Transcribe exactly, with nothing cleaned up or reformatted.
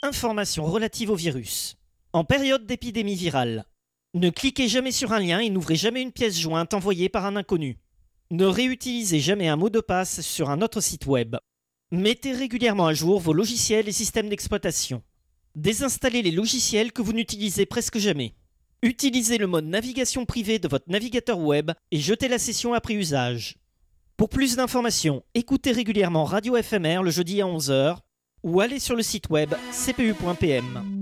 Informations relatives au virus. En période d'épidémie virale, ne cliquez jamais sur un lien et n'ouvrez jamais une pièce jointe envoyée par un inconnu. Ne réutilisez jamais un mot de passe sur un autre site web. Mettez régulièrement à jour vos logiciels et systèmes d'exploitation. Désinstallez les logiciels que vous n'utilisez presque jamais. Utilisez le mode navigation privée de votre navigateur web et jetez la session après usage. Pour plus d'informations, écoutez régulièrement Radio F M R le jeudi à onze heures ou allez sur le site web c p u point p m.